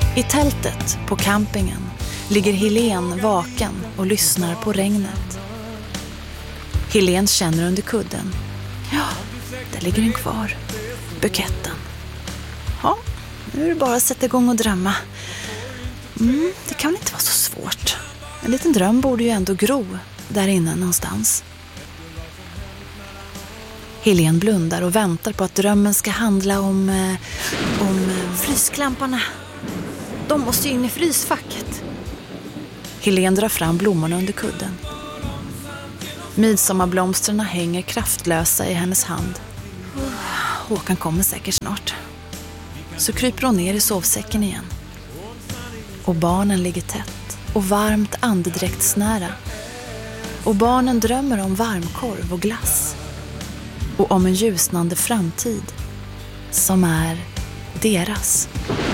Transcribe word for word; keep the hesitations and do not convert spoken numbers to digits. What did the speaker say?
I tältet på campingen ligger Helen vaken och lyssnar på regnet. Helen känner under kudden. Ja, där ligger den kvar. Buketten. Ja, nu är det bara att sätta igång och drömma. Mm, det kan väl inte vara så svårt. En liten dröm borde ju ändå gro där inne någonstans. Helen blundar och väntar på att drömmen ska handla om, eh, om eh, frysklamparna. De måste ju in i frysfacket. Helen drar fram blommorna under kudden. Midsommarblomsterna hänger kraftlösa i hennes hand. Håkan kommer säkert snart. Så kryper hon ner i sovsäcken igen. Och barnen ligger tätt och varmt andedräktsnära. Och barnen drömmer om varmkorv och glass. Och om en ljusnande framtid som är deras.